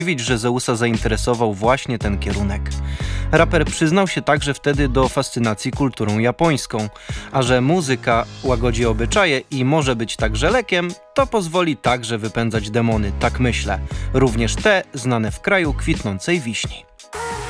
że Zeusa zainteresował właśnie ten kierunek. Raper przyznał się także wtedy do fascynacji kulturą japońską, a że muzyka łagodzi obyczaje i może być także lekiem, to pozwoli także wypędzać demony, tak myślę, również te znane w kraju kwitnącej wiśni.